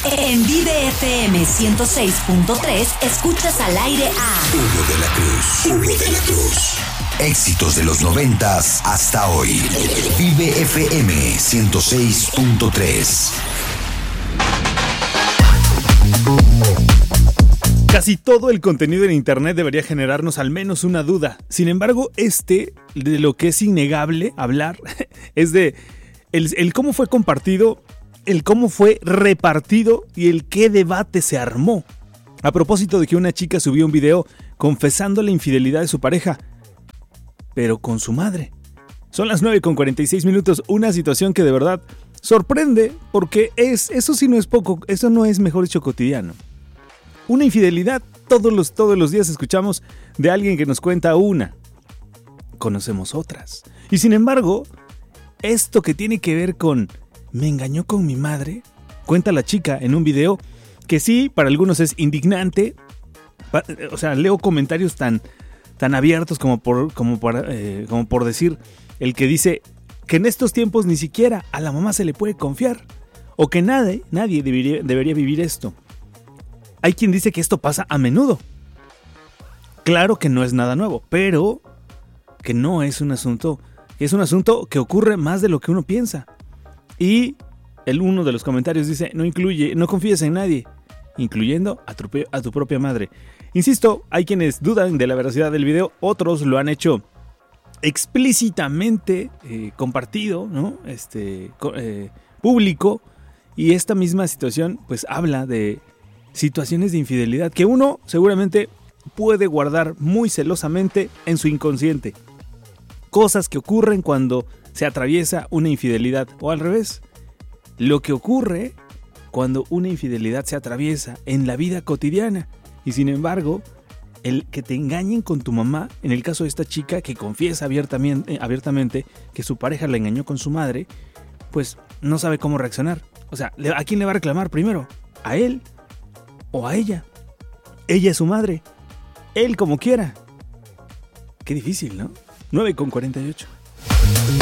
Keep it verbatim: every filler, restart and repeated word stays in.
En Vive F M ciento seis punto tres escuchas al aire a Hugo de la Cruz. Hugo de la Cruz. Éxitos de los noventas hasta hoy. Vive F M ciento seis punto tres. Casi todo el contenido en internet debería generarnos al menos una duda. Sin embargo, este, de lo que es innegable hablar, es de el, el cómo fue compartido, el cómo fue repartido y el qué debate se armó. A propósito de que una chica subió un video confesando la infidelidad de su pareja, pero con su madre. Son las nueve con cuarenta y seis minutos, una situación que de verdad sorprende porque es, eso sí no es poco, eso no es, mejor dicho, cotidiano. Una infidelidad, todos los, todos los días escuchamos de alguien que nos cuenta una. Conocemos otras. Y sin embargo, esto que tiene que ver con me engañó con mi madre, cuenta la chica en un video que sí, para algunos es indignante. O sea, leo comentarios tan, tan abiertos como por, como, por, eh, como por decir el que dice que en estos tiempos ni siquiera a la mamá se le puede confiar. O que nadie, nadie debería, debería vivir esto. Hay quien dice que esto pasa a menudo. Claro que no es nada nuevo, pero que no es un asunto, que es un asunto que ocurre más de lo que uno piensa. Y el uno de los comentarios dice, no incluye, no confíes en nadie, incluyendo a tu, a tu propia madre. Insisto, hay quienes dudan de la veracidad del video, otros lo han hecho explícitamente eh, compartido, ¿no? Este, eh, público, y esta misma situación pues habla de situaciones de infidelidad que uno seguramente puede guardar muy celosamente en su inconsciente. Cosas que ocurren cuando se atraviesa una infidelidad, o al revés, lo que ocurre cuando una infidelidad se atraviesa en la vida cotidiana. Y sin embargo, el que te engañen con tu mamá, en el caso de esta chica que confiesa abiertamente, abiertamente que su pareja la engañó con su madre, pues no sabe cómo reaccionar. O sea, ¿a quién le va a reclamar primero? ¿A él o a ella? Ella es su madre, él como quiera. Qué difícil, ¿no? nueve con cuarenta y ocho.